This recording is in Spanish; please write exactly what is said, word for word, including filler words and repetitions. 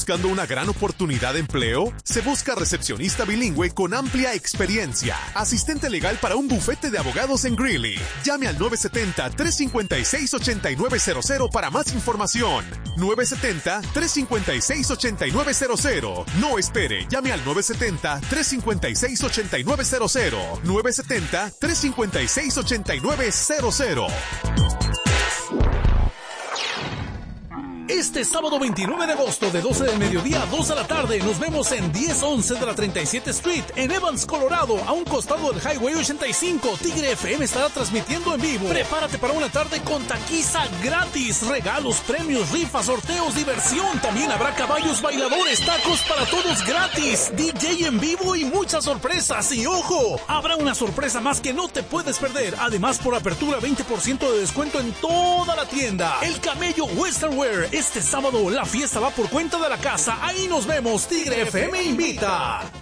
¿Buscando una gran oportunidad de empleo? Se busca recepcionista bilingüe con amplia experiencia. Asistente legal para un bufete de abogados en Greeley. Llame al nueve siete cero, tres cinco seis, ocho nueve cero cero para más información. nueve siete cero, tres cinco seis, ocho nueve cero cero. No espere, llame al nueve siete cero, tres cinco seis, ocho nueve cero cero. nueve siete cero, tres cinco seis, ocho nueve cero cero. Este sábado veintinueve de agosto de doce del mediodía a dos de la tarde nos vemos en diez once de la treinta y siete Street en Evans, Colorado, a un costado del Highway ochenta y cinco. Tigre F M estará transmitiendo en vivo. Prepárate para una tarde con taquiza gratis, regalos, premios, rifas, sorteos, diversión. También habrá caballos, bailadores, tacos para todos gratis, D J en vivo y muchas sorpresas. Y ojo, habrá una sorpresa más que no te puedes perder. Además, por apertura, veinte por ciento de descuento en toda la tienda. El Camello Western Wear. Este sábado la fiesta va por cuenta de la casa. Ahí nos vemos. Tigre F M invita.